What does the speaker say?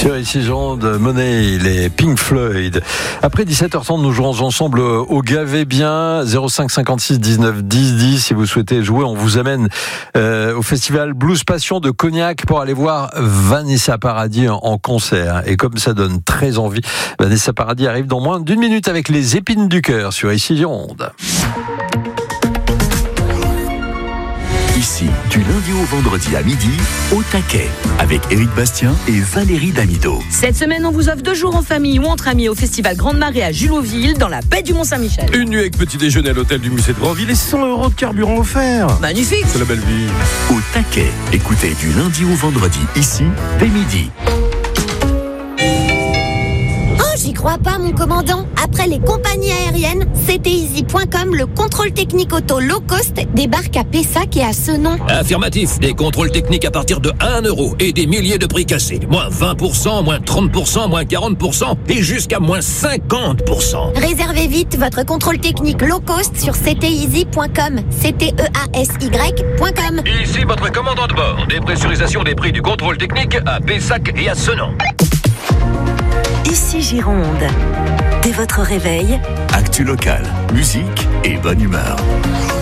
Sur ici Jean de Money, les Pink Floyd. Après 17h30, nous jouerons ensemble au Gavé Bien, 05 56 19 10 10. Si vous souhaitez jouer, on vous amène au festival Blues Passion de Cognac pour aller voir Vanessa Paradis en concert. Et comme ça donne très envie, Vanessa Paradis arrive dans moins d'une minute avec les épines du cœur sur ici Gironde. Ici, du lundi au vendredi à midi, au taquet, avec Éric Bastien et Valérie Damido. Cette semaine, on vous offre 2 jours en famille ou entre amis au festival Grande Marée à Juloville, dans la baie du Mont-Saint-Michel. Une nuit avec petit déjeuner à l'hôtel du musée de Grandville et 100 € de carburant offert. Magnifique! C'est la belle vie. Au taquet, écoutez du lundi au vendredi, ici, dès midi. J'y crois pas, mon commandant. Après les compagnies aériennes, cteasy.com, le contrôle technique auto low cost, débarque à Pessac et à Senon. Affirmatif, des contrôles techniques à partir de 1 € et des milliers de prix cassés. Moins 20%, moins 30%, moins 40% et jusqu'à moins 50%. Réservez vite votre contrôle technique low cost sur cteasy.com, cteasy.com. Ici votre commandant de bord. Dépressurisation des prix du contrôle technique à Pessac et à Senon. Ici Gironde. Dès votre réveil, Actu local, musique et bonne humeur.